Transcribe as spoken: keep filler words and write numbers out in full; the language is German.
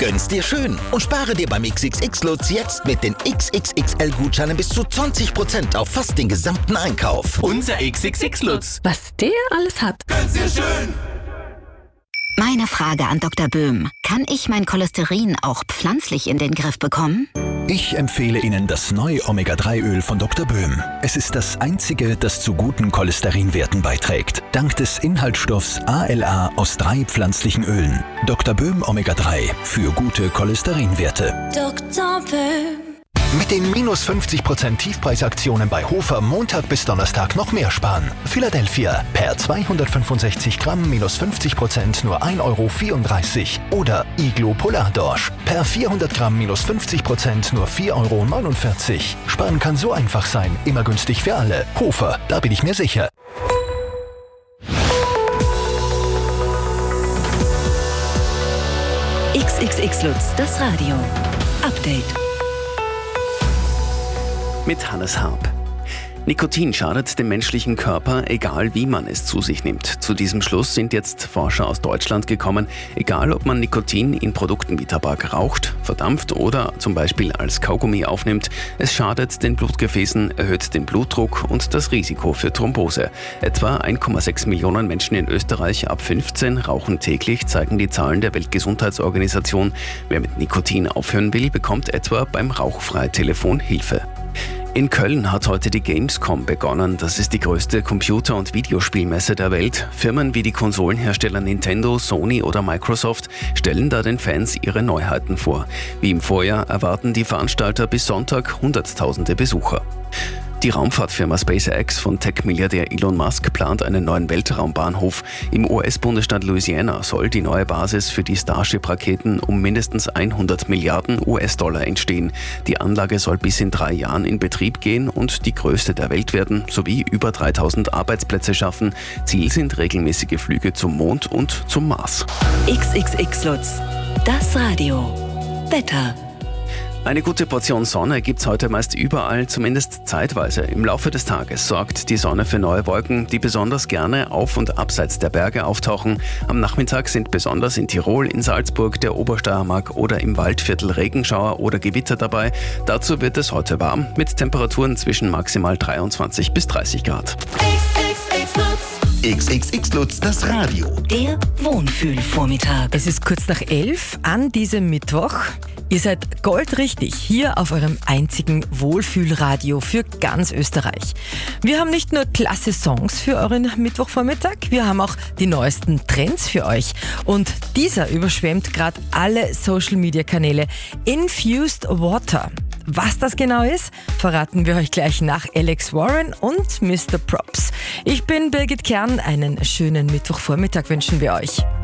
Gönn's dir schön und spare dir beim X X X-Lutz jetzt mit den X X X L-Gutscheinen bis zu zwanzig Prozent auf fast den gesamten Einkauf. Unser X X X-Lutz. Was der alles hat. Gönn's dir schön. Meine Frage an Doktor Böhm. Kann ich mein Cholesterin auch pflanzlich in den Griff bekommen? Ich empfehle Ihnen das neue Omega drei Öl von Doktor Böhm. Es ist das einzige, das zu guten Cholesterinwerten beiträgt. Dank des Inhaltsstoffs A L A aus drei pflanzlichen Ölen. Doktor Böhm Omega drei für gute Cholesterinwerte. Doktor Böhm. Mit den minus fünfzig Prozent Tiefpreisaktionen bei Hofer Montag bis Donnerstag noch mehr sparen. Philadelphia per zweihundertfünfundsechzig Gramm minus fünfzig Prozent nur ein Euro vierunddreißig. Oder Iglo Polardorsch per vierhundert Gramm minus fünfzig Prozent nur vier Euro neunundvierzig. Sparen kann so einfach sein, immer günstig für alle. Hofer, da bin ich mir sicher. X X X-Lutz, das Radio. Update. Mit Hannes Harp. Nikotin schadet dem menschlichen Körper, egal wie man es zu sich nimmt. Zu diesem Schluss sind jetzt Forscher aus Deutschland gekommen. Egal, ob man Nikotin in Produkten wie Tabak raucht, verdampft oder zum Beispiel als Kaugummi aufnimmt, es schadet den Blutgefäßen, erhöht den Blutdruck und das Risiko für Thrombose. Etwa eins Komma sechs Millionen Menschen in Österreich ab fünfzehn rauchen täglich, zeigen die Zahlen der Weltgesundheitsorganisation. Wer mit Nikotin aufhören will, bekommt etwa beim Rauchfrei-Telefon Hilfe. In Köln hat heute die Gamescom begonnen. Das ist die größte Computer- und Videospielmesse der Welt. Firmen wie die Konsolenhersteller Nintendo, Sony oder Microsoft stellen da den Fans ihre Neuheiten vor. Wie im Vorjahr erwarten die Veranstalter bis Sonntag Hunderttausende Besucher. Die Raumfahrtfirma SpaceX von Tech-Milliardär Elon Musk plant einen neuen Weltraumbahnhof. Im U S-Bundesstaat Louisiana soll die neue Basis für die Starship-Raketen um mindestens hundert Milliarden U S-Dollar entstehen. Die Anlage soll bis in drei Jahren in Betrieb gehen und die größte der Welt werden, sowie über dreitausend Arbeitsplätze schaffen. Ziel sind regelmäßige Flüge zum Mond und zum Mars. X X X-Lutz, das Radio. Wetter. Eine gute Portion Sonne gibt's heute meist überall, zumindest zeitweise. Im Laufe des Tages sorgt die Sonne für neue Wolken, die besonders gerne auf und abseits der Berge auftauchen. Am Nachmittag sind besonders in Tirol, in Salzburg, der Obersteiermark oder im Waldviertel Regenschauer oder Gewitter dabei. Dazu wird es heute warm, mit Temperaturen zwischen maximal dreiundzwanzig bis dreißig Grad. X X X-Lutz, das Radio. Der Wohnfühlvormittag. Es ist kurz nach elf an diesem Mittwoch. Ihr seid goldrichtig hier auf eurem einzigen Wohlfühlradio für ganz Österreich. Wir haben nicht nur klasse Songs für euren Mittwochvormittag, wir haben auch die neuesten Trends für euch. Und dieser überschwemmt gerade alle Social-Media-Kanäle. Infused Water. Was das genau ist, verraten wir euch gleich nach Alex Warren und Mister Props. Ich bin Birgit Kern, einen schönen Mittwochvormittag wünschen wir euch.